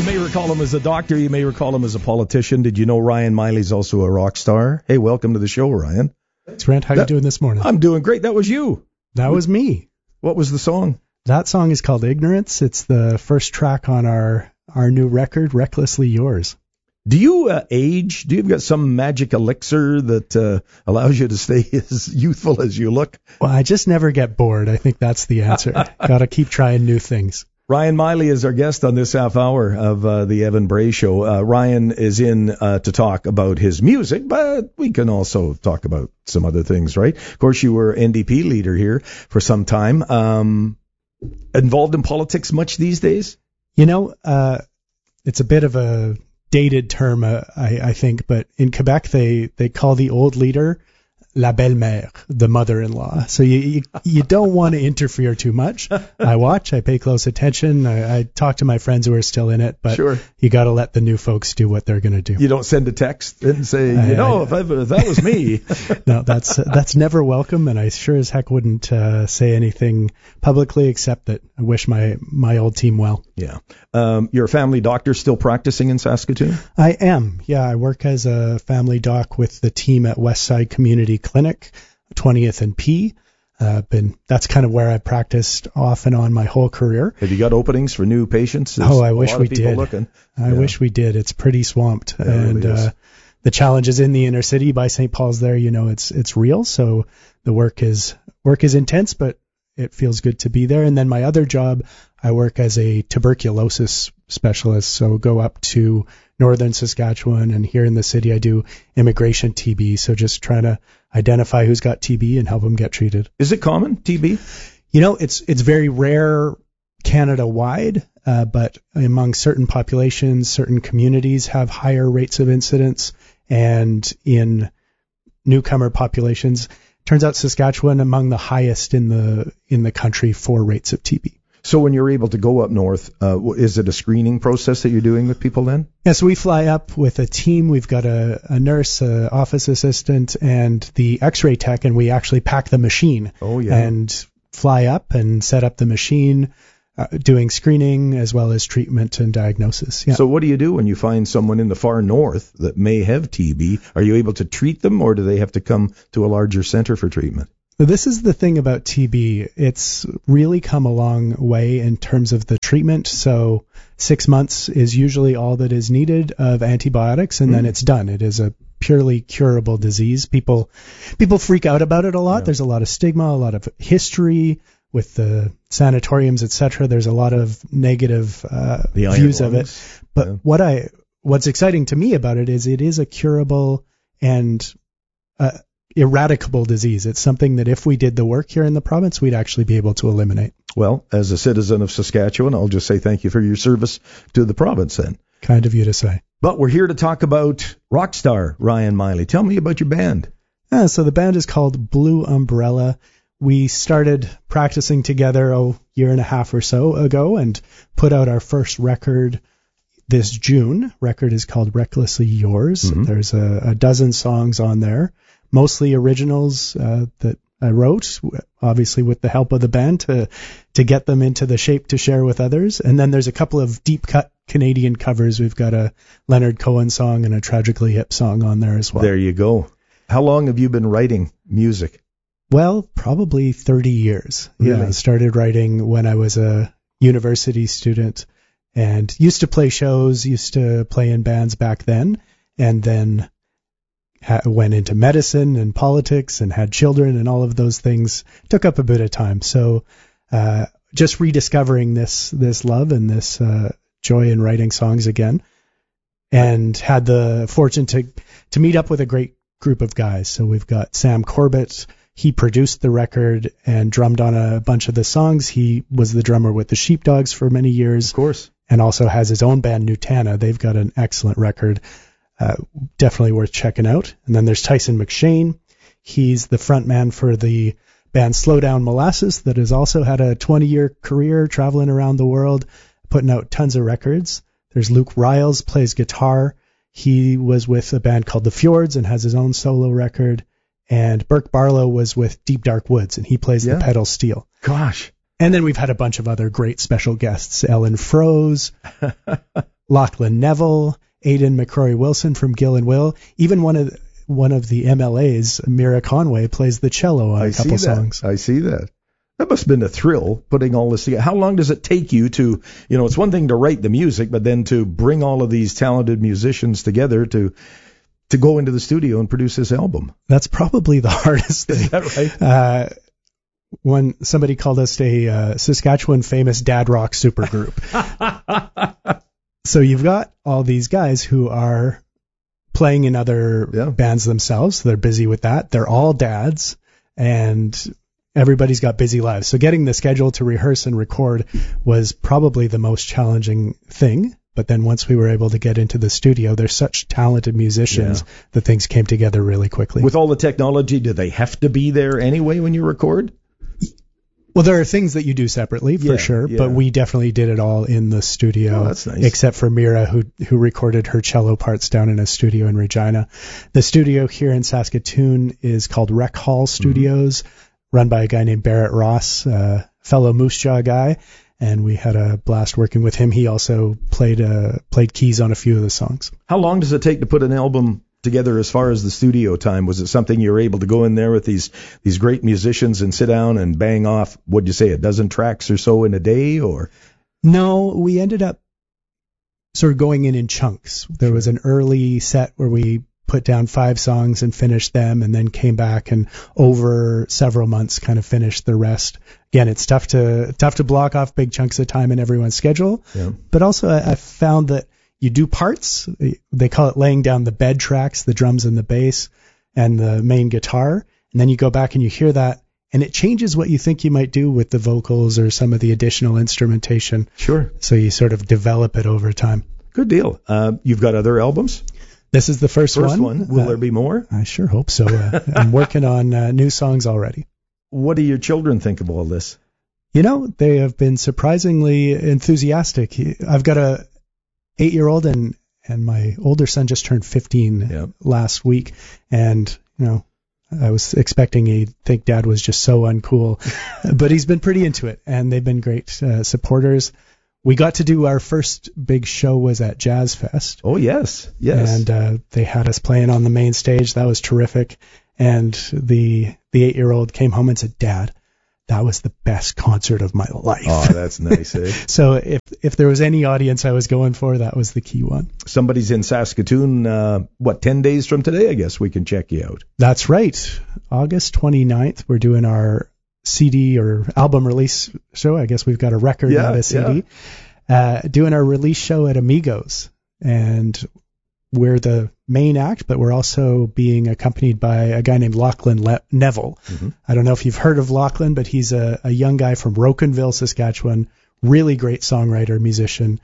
may recall him as a doctor. You may recall him as a politician. Did you know Ryan Miley's also a rock star? Hey, welcome to the show, Ryan. Thanks, Brent. How you doing this morning? I'm doing great. That was you. That was me. What was the song? That song is called Ignorance. It's the first track on our new record, Recklessly Yours. Do you age? Do you got some magic elixir that allows you to stay as youthful as you look? Well, I just never get bored. I think that's the answer. Got to keep trying new things. Ryan Miley is our guest on this half hour of the Evan Bray Show. Ryan is in to talk about his music, but we can also talk about some other things, right? Of course, you were NDP leader here for some time. Involved in politics much these days? You know, it's a bit of a dated term, I think, but in Quebec they call the old leader la belle-mère, the mother-in-law. So you don't want to interfere too much. I pay close attention. I talk to my friends who are still in it, but sure. You got to let the new folks do what they're going to do. You don't send a text and say, if that was me. No, that's never welcome, and I sure as heck wouldn't say anything publicly except that I wish my old team well. Yeah. You're a family doctor still practicing in Saskatoon? I am. Yeah, I work as a family doc with the team at Westside Community Clinic, 20th and P. That's kind of where I practiced off and on my whole career. Have you got openings for new patients? I wish we did. I wish we did. It's pretty swamped. Yeah, and really the challenges in the inner city by St. Paul's there, it's real. So the work is intense, but it feels good to be there. And then my other job, I work as a tuberculosis specialist. So go up to northern Saskatchewan, and here in the city I do immigration TB. So just trying to identify who's got TB and help them get treated. Is it common, TB? It's very rare Canada-wide, but among certain populations, certain communities have higher rates of incidence, and in newcomer populations, turns out Saskatchewan among the highest in the country for rates of TB. So when you're able to go up north, is it a screening process that you're doing with people then? Yeah, so we fly up with a team. We've got a nurse, an office assistant, and the x-ray tech, and we actually pack the machine. Oh, yeah. And fly up and set up the machine, doing screening as well as treatment and diagnosis. Yeah. So what do you do when you find someone in the far north that may have TB? Are you able to treat them, or do they have to come to a larger center for treatment? This is the thing about TB. It's really come a long way in terms of the treatment. So 6 months is usually all that is needed of antibiotics, and then it's done. It is a purely curable disease. People freak out about it a lot. Yeah. There's a lot of stigma, a lot of history with the sanatoriums, etc. There's a lot of negative views of it. But what's exciting to me about it is a curable and eradicable disease. It's something that if we did the work here in the province, we'd actually be able to eliminate. Well, as a citizen of Saskatchewan, I'll just say thank you for your service to the province then. Kind of you to say. But we're here to talk about rock star Ryan Miley. Tell me about your band. So the band is called Blue Umbrella. We started practicing together a year and a half or so ago and put out our first record this June. Record is called Recklessly Yours. Mm-hmm. There's a dozen songs on there. Mostly originals that I wrote, obviously with the help of the band to get them into the shape to share with others. And then there's a couple of deep cut Canadian covers. We've got a Leonard Cohen song and a Tragically Hip song on there as well. There you go. How long have you been writing music? Well, probably 30 years. Really? Yeah, I started writing when I was a university student and used to play shows, used to play in bands back then, and then went into medicine and politics and had children, and all of those things took up a bit of time. So just rediscovering this love and this joy in writing songs again, and had the fortune to meet up with a great group of guys. So we've got Sam Corbett. He produced the record and drummed on a bunch of the songs. He was the drummer with the Sheepdogs for many years. Of course. And also has his own band, Nutana. They've got an excellent record. Definitely worth checking out. And then there's Tyson McShane. He's the front man for the band Slowdown Molasses that has also had a 20-year career traveling around the world, putting out tons of records. There's Luke Riles, plays guitar. He was with a band called The Fjords and has his own solo record. And Burke Barlow was with Deep Dark Woods, and he plays the pedal steel. Gosh. And then we've had a bunch of other great special guests. Ellen Froese, Lachlan Neville, Aidan McCrory Wilson from Gill and Will. Even one of the MLAs, Mira Conway, plays the cello on a couple songs. I see that. That must have been a thrill, putting all this together. How long does it take you to, it's one thing to write the music, but then to bring all of these talented musicians together to go into the studio and produce this album? That's probably the hardest thing. Is that right? When somebody called us a Saskatchewan famous dad rock supergroup. So you've got all these guys who are playing in other bands themselves. They're busy with that. They're all dads, and everybody's got busy lives. So getting the schedule to rehearse and record was probably the most challenging thing. But then once we were able to get into the studio, they're such talented musicians that things came together really quickly. With all the technology, do they have to be there anyway when you record? Well, there are things that you do separately for sure, but we definitely did it all in the studio. Oh, that's nice. Except for Mira, who recorded her cello parts down in a studio in Regina. The studio here in Saskatoon is called Rec Hall Studios, run by a guy named Barrett Ross, a fellow Moose Jaw guy, and we had a blast working with him. He also played keys on a few of the songs. How long does it take to put an album together as far as the studio time? Was it something you were able to go in there with these great musicians and sit down and bang off, what'd you say, a dozen tracks or so in a day? Or no, we ended up sort of going in chunks. There was an early set where we put down 5 songs and finished them, and then came back and over several months kind of finished the rest. Again, it's tough to block off big chunks of time in everyone's schedule, but also I found that you do parts. They call it laying down the bed tracks, the drums and the bass and the main guitar. And then you go back and you hear that, and it changes what you think you might do with the vocals or some of the additional instrumentation. Sure. So you sort of develop it over time. Good deal. You've got other albums? This is the first one. Will there be more? I sure hope so. I'm working on new songs already. What do your children think of all this? They have been surprisingly enthusiastic. I've got a 8-year-old and my older son just turned 15 last week, and I was expecting he'd think Dad was just so uncool, but he's been pretty into it, and they've been great supporters. We got to do our first big show was at Jazz Fest. Oh yes. And they had us playing on the main stage. That was terrific. And the 8-year-old came home and said, "Dad, that was the best concert of my life." Oh, that's nice, eh? So if there was any audience I was going for, that was the key one. Somebody's in Saskatoon, 10 days from today, I guess we can check you out. That's right. August 29th, we're doing our CD or album release show. I guess we've got a record, not a CD. Doing our release show at Amigos. And we're the main act, but we're also being accompanied by a guy named Lachlan Neville. Mm-hmm. I don't know if you've heard of Lachlan, but he's a young guy from Rocanville, Saskatchewan, really great songwriter, musician,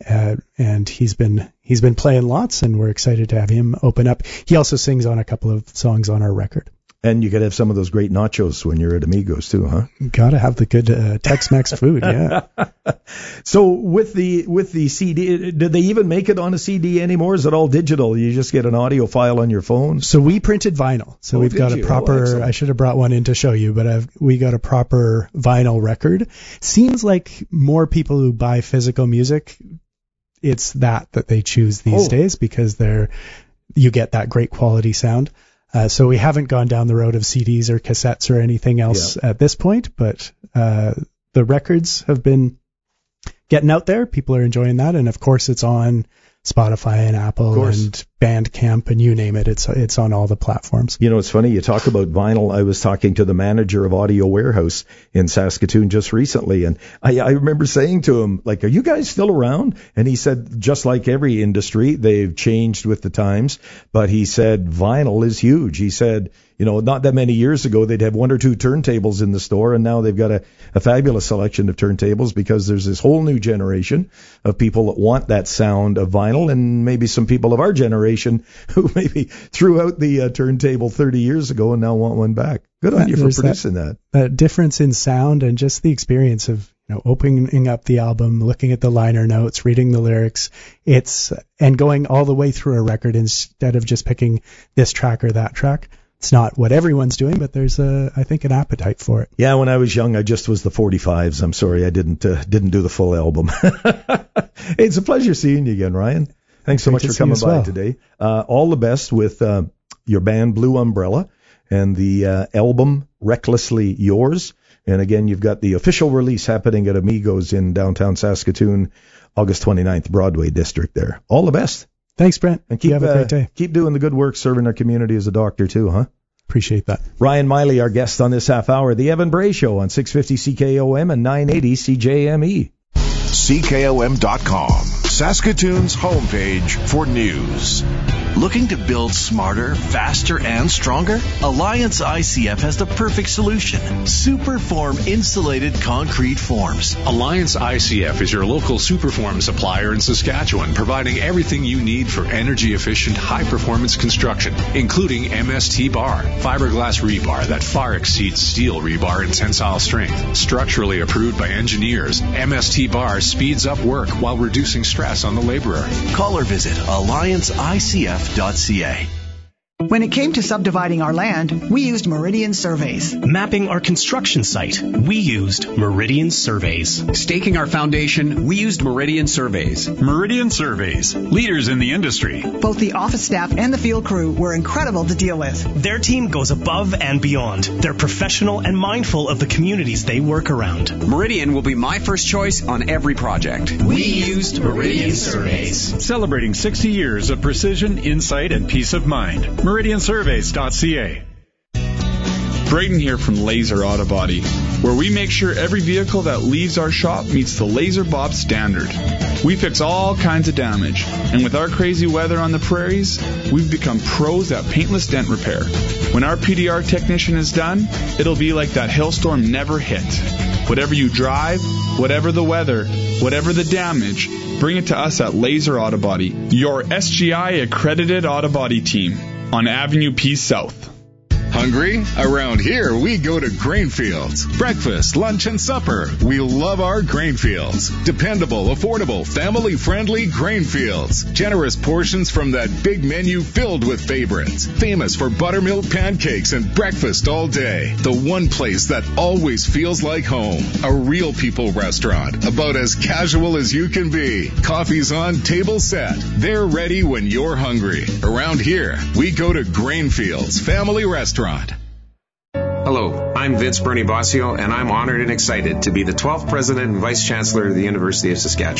and he's been playing lots, and we're excited to have him open up. He also sings on a couple of songs on our record. And you got to have some of those great nachos when you're at Amigos too, huh? Got to have the good Tex-Mex food, yeah. So with the CD, did they even make it on a CD anymore? Is it all digital? You just get an audio file on your phone? So we printed vinyl. So we've got a proper, I should have brought one in to show you, but we got a proper vinyl record. Seems like more people who buy physical music, it's that they choose these days because you get that great quality sound. So we haven't gone down the road of CDs or cassettes or anything else at this point, but the records have been getting out there. People are enjoying that, and of course it's on Spotify and Apple and Bandcamp and you name it. It's on all the platforms. It's funny you talk about vinyl. I was talking to the manager of Audio Warehouse in Saskatoon just recently, and I remember saying to him, like, "Are you guys still around?" And he said, just like every industry, they've changed with the times, but he said vinyl is huge. He said, not that many years ago, they'd have 1 or 2 turntables in the store, and now they've got a fabulous selection of turntables because there's this whole new generation of people that want that sound of vinyl, and maybe some people of our generation who maybe threw out the turntable 30 years ago and now want one back. Good on you for producing that. That difference in sound and just the experience of opening up the album, looking at the liner notes, reading the lyrics, and going all the way through a record instead of just picking this track or that track. It's not what everyone's doing, but there's I think an appetite for it. Yeah, when I was young, I just was the 45s. I'm sorry I didn't do the full album. Hey, it's a pleasure seeing you again, Ryan. Thanks so much for coming by today. All the best with your band Blue Umbrella and the album Recklessly Yours. And again, you've got the official release happening at Amigos in downtown Saskatoon, August 29th, Broadway District there. All the best. Thanks, Brent. And keep, have a great day. Keep doing the good work serving our community as a doctor too, huh? Appreciate that. Ryan Miley, our guest on this half hour. The Evan Bray Show on 650 CKOM and 980 CJME. CKOM.com, Saskatoon's homepage for news. Looking to build smarter, faster, and stronger? Alliance ICF has the perfect solution. Superform insulated concrete forms. Alliance ICF is your local Superform supplier in Saskatchewan, providing everything you need for energy-efficient, high-performance construction, including MST bar, fiberglass rebar that far exceeds steel rebar in tensile strength. Structurally approved by engineers, MST bar speeds up work while reducing stress on the laborer. Call or visit allianceicf.ca. When it came to subdividing our land, we used Meridian Surveys. Mapping our construction site, we used Meridian Surveys. Staking our foundation, we used Meridian Surveys. Meridian Surveys, leaders in the industry. Both the office staff and the field crew were incredible to deal with. Their team goes above and beyond. They're professional and mindful of the communities they work around. Meridian will be my first choice on every project. We used Meridian Surveys. Celebrating 60 years of precision, insight, and peace of mind. MeridianSurveys.ca. Brayden here from Laser Auto Body, where we make sure every vehicle that leaves our shop meets the Laser Bob standard. We fix all kinds of damage, and with our crazy weather on the prairies, we've become pros at paintless dent repair. When our PDR technician is done, it'll be like that hailstorm never hit. Whatever you drive, whatever the weather, whatever the damage, bring it to us at Laser Auto Body, your SGI accredited auto body team on Avenue P South. Hungry? Around here, we go to Grainfields. Breakfast, lunch, and supper. We love our Grainfields. Dependable, affordable, family-friendly Grainfields. Generous portions from that big menu filled with favorites. Famous for buttermilk pancakes and breakfast all day. The one place that always feels like home. A real people restaurant. About as casual as you can be. Coffee's on, table set. They're ready when you're hungry. Around here, we go to Grainfields Family Restaurant. Hello, I'm Vince Bernie Bossio, and I'm honored and excited to be the 12th President and Vice Chancellor of the University of Saskatchewan.